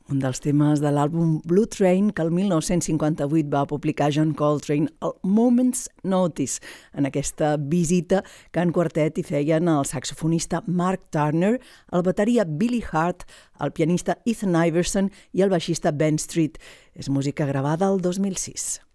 Un dels temes de l'àlbum Blue Train que el 1958 va publicar John Coltrane, el Moment's Notice, en aquesta visita que en quartet hi feien el saxofonista Mark Turner, el bateria Billy Hart, el pianista Ethan Iverson i el baixista Ben Street. És música gravada el 2006.